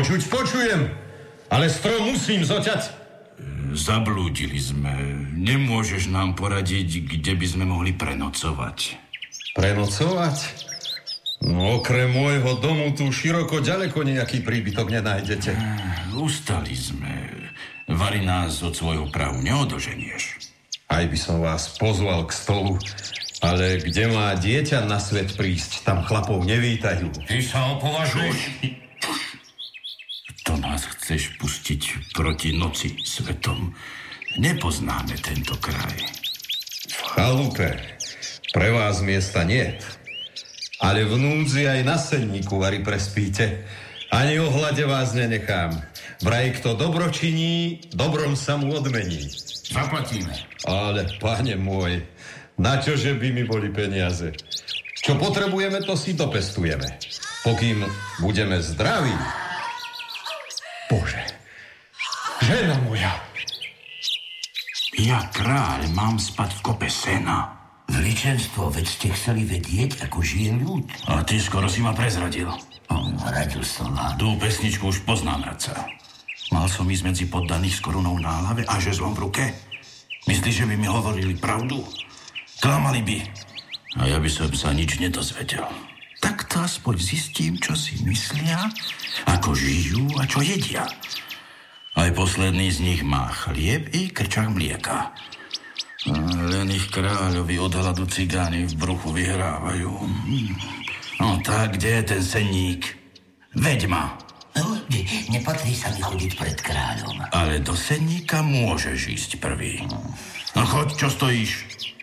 Počujem, ale strom musím zoťať. Zablúdili sme. Nemôžeš nám poradiť, kde by sme mohli prenocovať. Prenocovať? No, okrem môjho domu tu široko ďaleko nejaký príbytok nenájdete. Ustali sme. Vari nás od svojho prahu neodoženieš. Aj by som vás pozval k stolu, ale kde má dieťa na svet prísť, tam chlapov nevítajú. Ty sa opovažuješ? To nás chceš pustiť proti noci svetom. Nepoznáme tento kraj. V chalupe pre vás miesta niet, ale v núdzi aj na senníku vari prespíte. Ani ohľade vás nenechám. Vraj, kto dobro činí, dobrom sa mu odmení. Zaplatíme. Ale, pane môj, na čože by mi boli peniaze? Čo potrebujeme, to si dopestujeme. Pokým budeme zdraví. Bože, žena moja. Ja, kráľ, mám spať v kope sena. Veličenstvo, veď ste chceli vedieť, ako žije ľud. A ty skoro si ma prezradil. Radil som vám. Tú pesničku už poznám, radca. Mal som ísť medzi poddaných s korunou na hlave a žezlom v ruke. Myslíš, že by mi hovorili pravdu? Klamali by. A ja by som sa nič nedozvedel. Tak to aspoň zistím, čo si myslia, ako žijú a čo jedia. Aj posledný z nich má chlieb i krčak mlieka. Len ich kráľovi od hladu cigáni v bruchu vyhrávajú. No tak, kde je ten senník? Veď ma. Nepatrí sa mi chodiť pred kráľom. Ale do senníka môžeš ísť prvý. No choď, čo stojíš?